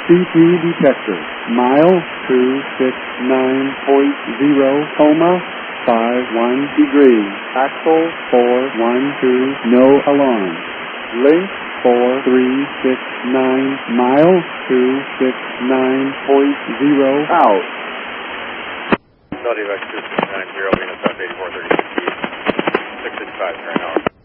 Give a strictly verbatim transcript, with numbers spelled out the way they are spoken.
C P detector. Mile two six nine point zero, coma, five one degrees. Axle four one two, no alarm. Link four three six nine, mile two six nine point zero, out. Saudi X two six nine zero, being at eighty-four thirty-six feet, six sixty-five per an hour.